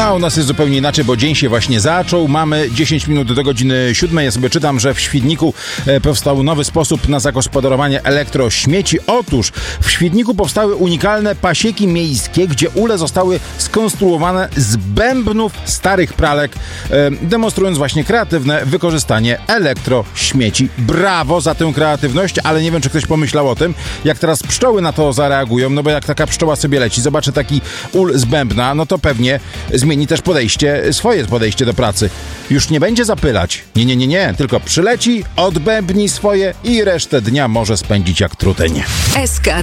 A u nas jest zupełnie inaczej, bo dzień się właśnie zaczął. Mamy 10 minut do godziny 7. Ja sobie czytam, że w Świdniku powstał nowy sposób na zagospodarowanie elektrośmieci. Otóż w Świdniku powstały unikalne pasieki miejskie, gdzie ule zostały skonstruowane z bębnów starych pralek, demonstrując właśnie kreatywne wykorzystanie elektrośmieci. Brawo za tę kreatywność, ale nie wiem, czy ktoś pomyślał o tym, jak teraz pszczoły na to zareagują, no bo jak taka pszczoła sobie leci, zobaczy taki ul z bębna, no to pewnie zmieni też swoje podejście do pracy. Już nie będzie zapylać. Nie, tylko przyleci, odbębni swoje i resztę dnia może spędzić jak truteń. SK